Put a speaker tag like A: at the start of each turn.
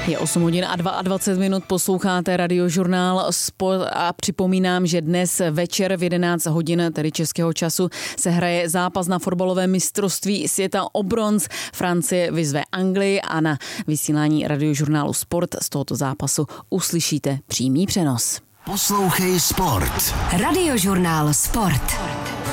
A: Je 8 hodin a 22 minut, posloucháte Radiožurnál Sport a připomínám, že dnes večer v 11 hodin, tedy českého času, se hraje zápas na fotbalovém mistrovství světa o bronz. Francie vyzve Anglii a na vysílání Radiožurnálu Sport z tohoto zápasu uslyšíte přímý přenos.
B: Poslouchej Sport.
C: Radiožurnál Sport.